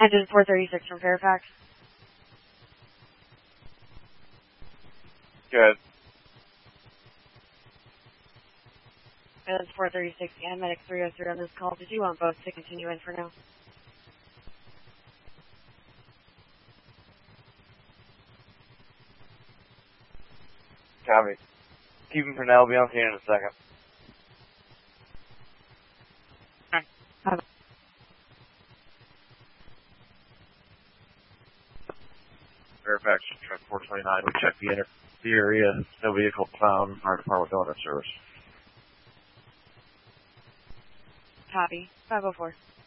Engine 436 from Fairfax. Good. Engine 436 and Medic 303 on this call. Did you want both to continue in for now? Copy. Keep him for now. I'll be on scene in a second. Fairfax, truck 429. We checked the area. No vehicle found. Fire department going in service. Copy. 504.